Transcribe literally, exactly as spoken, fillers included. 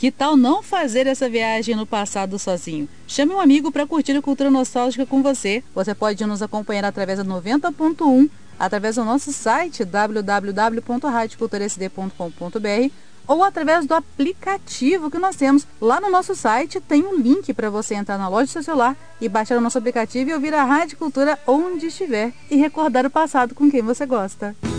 Que tal não fazer essa viagem no passado sozinho? Chame um amigo para curtir a cultura nostálgica com você. Você pode nos acompanhar através da noventa ponto um, através do nosso site w w w ponto rádio cultura s d ponto com ponto b r ou através do aplicativo que nós temos. Lá no nosso site tem um link para você entrar na loja do seu celular e baixar o nosso aplicativo e ouvir a Rádio Cultura onde estiver e recordar o passado com quem você gosta.